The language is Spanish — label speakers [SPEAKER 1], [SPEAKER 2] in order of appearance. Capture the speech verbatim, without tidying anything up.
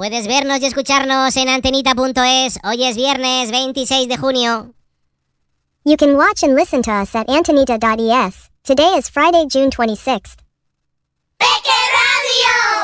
[SPEAKER 1] Puedes vernos y escucharnos en antenita punto es. Hoy es viernes veintiséis de junio.
[SPEAKER 2] You can watch and listen to us at antenita dot e s. Today is Friday, June twenty-sixth.
[SPEAKER 3] Peque Radio.